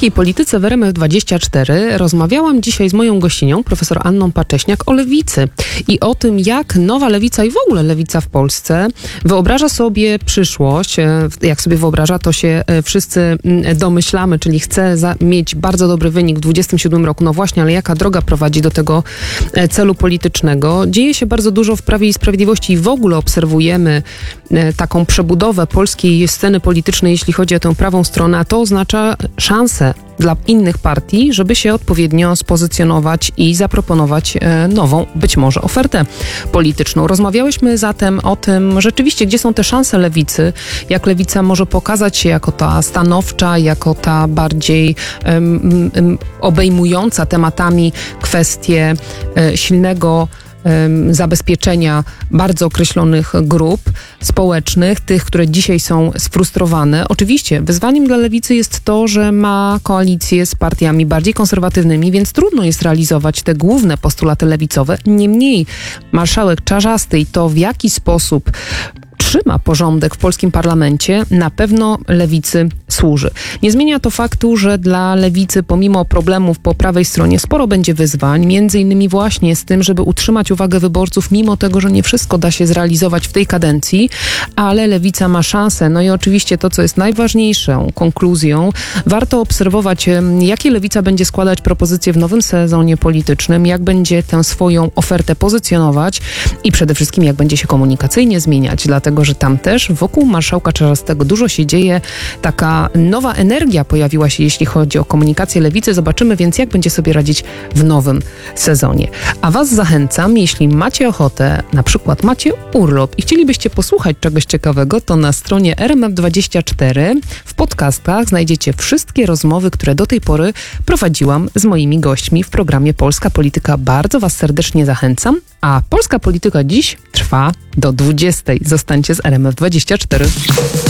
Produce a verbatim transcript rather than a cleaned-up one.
polskiej polityce w R M F dwadzieścia cztery rozmawiałam dzisiaj z moją gościnią, profesor Anną Pacześniak, o lewicy i o tym, jak nowa lewica i w ogóle lewica w Polsce wyobraża sobie przyszłość. Jak sobie wyobraża, to się wszyscy domyślamy, czyli chce za- mieć bardzo dobry wynik w dwudziestym siódmym roku. No właśnie, ale jaka droga prowadzi do tego celu politycznego? Dzieje się bardzo dużo w Prawie i Sprawiedliwości i w ogóle obserwujemy taką przebudowę polskiej sceny politycznej, jeśli chodzi o tę prawą stronę, a to oznacza szansę dla innych partii, żeby się odpowiednio spozycjonować i zaproponować nową, być może, ofertę polityczną. Rozmawiałyśmy zatem o tym rzeczywiście, gdzie są te szanse lewicy, jak lewica może pokazać się jako ta stanowcza, jako ta bardziej um, um, obejmująca tematami kwestie um, silnego zabezpieczenia bardzo określonych grup społecznych, tych, które dzisiaj są sfrustrowane. Oczywiście wyzwaniem dla lewicy jest to, że ma koalicję z partiami bardziej konserwatywnymi, więc trudno jest realizować te główne postulaty lewicowe. Niemniej marszałek Czarzasty i to, w jaki sposób trzyma porządek w polskim parlamencie, na pewno lewicy służy. Nie zmienia to faktu, że dla lewicy pomimo problemów po prawej stronie sporo będzie wyzwań, między innymi właśnie z tym, żeby utrzymać uwagę wyborców, mimo tego, że nie wszystko da się zrealizować w tej kadencji, ale lewica ma szansę. No i oczywiście to, co jest najważniejszą konkluzją, warto obserwować, jakie lewica będzie składać propozycje w nowym sezonie politycznym, jak będzie tę swoją ofertę pozycjonować i przede wszystkim jak będzie się komunikacyjnie zmieniać, dlatego że tam też wokół marszałka Czarzastego dużo się dzieje. Taka nowa energia pojawiła się, jeśli chodzi o komunikację lewicy. Zobaczymy więc, jak będzie sobie radzić w nowym sezonie. A was zachęcam, jeśli macie ochotę, na przykład macie urlop i chcielibyście posłuchać czegoś ciekawego, to na stronie R M F dwadzieścia cztery w podcastach znajdziecie wszystkie rozmowy, które do tej pory prowadziłam z moimi gośćmi w programie Polska Polityka. Bardzo was serdecznie zachęcam, a Polska Polityka dziś trwa do dwudziestej. Zostańcie z R M F dwadzieścia cztery.